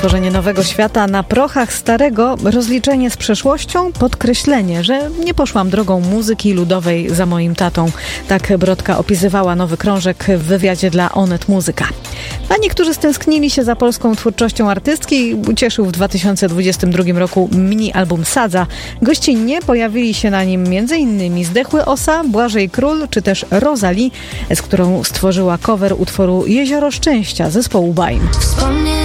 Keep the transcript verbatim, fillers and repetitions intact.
stworzenie nowego świata na prochach starego, rozliczenie z przeszłością, podkreślenie, że nie poszłam drogą muzyki ludowej za moim tatą. Tak Brodka opisywała nowy krążek w wywiadzie dla Onet Muzyka. A niektórzy stęsknili się za polską twórczością artystki. Ucieszył w dwa tysiące dwudziestym drugim roku mini-album Sadza. Gościnnie pojawili się na nim m.in. Zdechły Osa, Błażej Król czy też Rosalie, z którą stworzyła cover utworu Jezioro Szczęścia zespołu Baim.